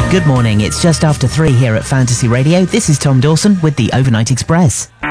Good morning, it's just after 3 here at Fantasy Radio. This is Tom Dawson with the Overnight Express.